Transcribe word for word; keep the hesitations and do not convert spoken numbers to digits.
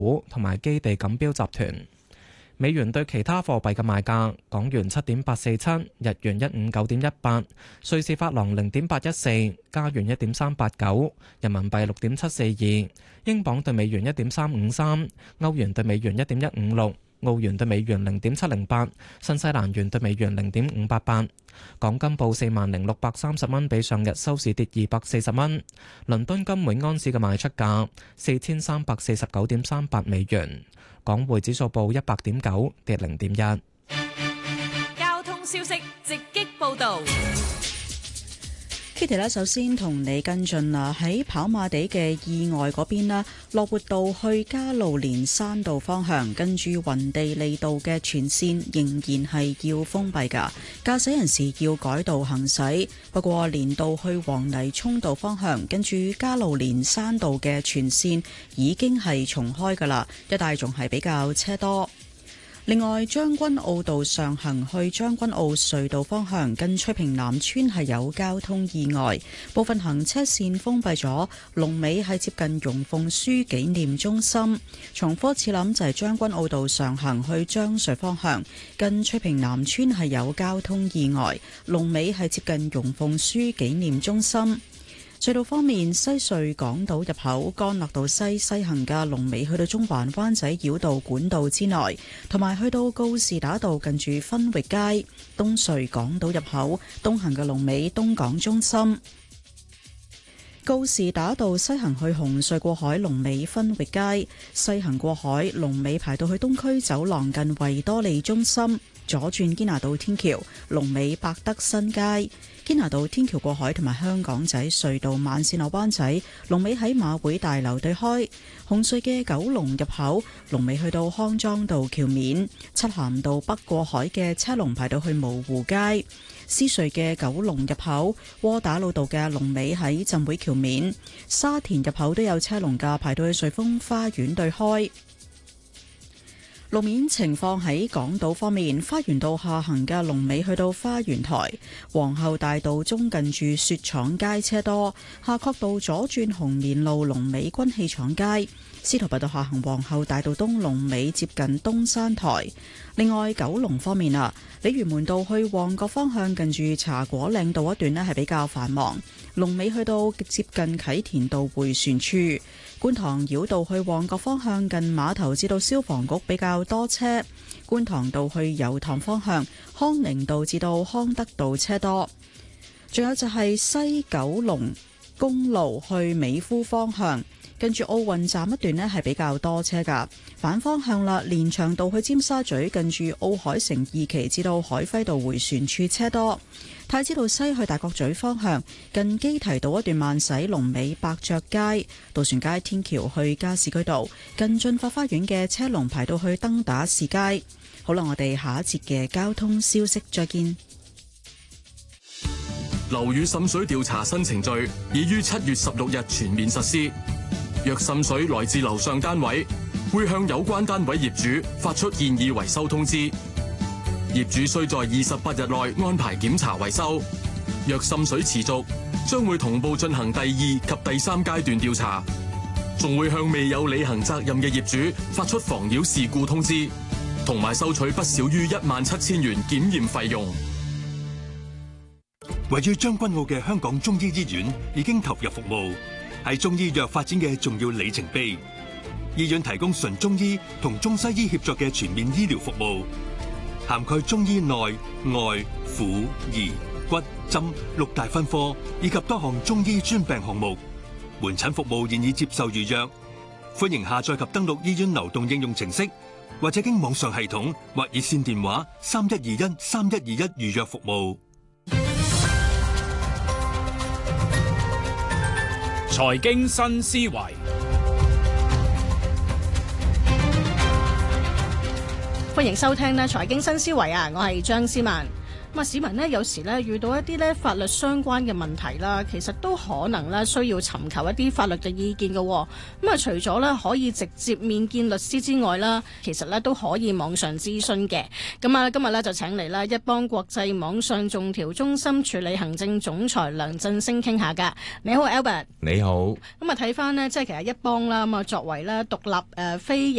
股同埋基地錦標集團。美元對其他貨幣嘅賣價：港元七點八四七，日元一五九點一八，瑞士法郎零點八一四，加元一點三八九，人民幣六點七四二，英鎊對美元一點三五三，歐元對美元一點一五六，澳元對美元零點七零八，新西蘭元對美元零點五八八。港金報四萬零六百三十蚊，比上日收市跌二百四十蚊。倫敦金每安士嘅賣出價四千三百四十九點三八美元。港匯指數報一百點九，跌零點一。 交通消息直擊報道。 Kitty 咧，首先同你跟進啦，喺跑馬地嘅意外嗰邊啦，樂活道去加路連山道方向，跟住雲地利道嘅全線仍然係要封閉㗎，駕駛人士要改道行駛。不過連道去黃泥涌道方向，跟住加路連山道嘅全線已經係重開㗎啦，一帶仲係比較車多。另外，將軍澳道上行去將軍澳隧道方向，近翠屏南村係有交通意外，部分行車線封閉咗，龍尾係接近容鳳書紀念中心。重複次諗就係將軍澳道上行去將隧方向，近翠屏南村係有交通意外，龍尾係接近容鳳書紀念中心。隧道方面，西隧港島入口干諾道西西行嘅龍尾去到中環灣仔繞道管道之內，同埋去到告士打道近住分域街。東隧港島入口東行嘅龍尾東港中心。告士打道西行去紅隧過海龍尾分域街，西行過海龍尾排到去東區走廊近維多利中心。左轉堅拿道天橋龍尾百德新街，堅拿道天橋過海同埋香港仔隧道慢線落灣仔龍尾喺馬會大樓對開。紅隧嘅九龍入口龍尾去到康莊道橋面，漆咸道北過海嘅車龍排到去蕪湖街。獅隧嘅九龍入口窩打老道嘅龍尾喺浸會橋面，沙田入口都有車龍噶，排到去瑞豐花園對開。路面情況喺港島方面，花園道下行嘅龍尾去到花園台，皇后大道中近住雪廠街車多，夏慤道左轉紅棉路龍尾軍器廠街，司徒拔道下行皇后大道東龍尾接近東山台。另外九龍方面啊，鯉魚門道去旺角方向近住茶果嶺道一段呢係比較繁忙，龍尾去到接近啟田道迴旋處。觀塘繞道去旺角方向近碼頭至到消防局比較多車，觀塘道去油塘方向康寧道至到康德道車多。仲有就係西九龍公路去美孚方向，跟住奧運站一段呢係比較多車噶，反方向啦，連翔道去尖沙咀近住奧海城二期至到海輝道迴旋處車多。太子道西去大角咀方向近基提道一段慢駛，龍尾百爵街。渡船街天橋去加士居道近駿發花園嘅車龍排到去登打士街。好啦，我哋下一節嘅交通消息再見。 樓宇滲水調查新程序已於七月十六日全面實施。若滲水來自樓上單位，會向有關單位業主發出建議維修通知。業主須在二十八日內安排檢查維修。若滲水持續，將會同步進行第二及第三階段調查，仲會向未有履行責任嘅業主發出妨擾事故通知，同埋收取不少於一萬七千元檢驗費用。 位於將軍澳嘅香港中醫醫院已經投入服務，係中醫藥發展嘅重要里程碑。醫院提供純中醫同中西醫協作嘅全面醫療服務，涵蓋中醫內外婦兒骨針六大分科，以及多項中醫專病項目。門診服務現已接受預約，歡迎下載及登錄醫院流動應用程式，或者經網上系統或熱線電話三一二一三一二一預約服務。 財經新思維， 歡迎收聽呢財經新思維啊！我係張思曼。 咁啊，市民呢，有時呢遇到一啲呢法律相關嘅問題啦，其實都可能呢需要尋求一啲法律嘅意見嘅。咁啊，除咗呢可以直接面見律師之外啦，其實呢都可以網上諮詢嘅。咁啊，今日呢就請嚟啦一邦國際網上訟調中心處理行政總裁梁振聲傾下㗎。你好 Albert。 你好。 咁啊，睇翻呢，即係其實一邦啦，咁啊作為咧獨立誒非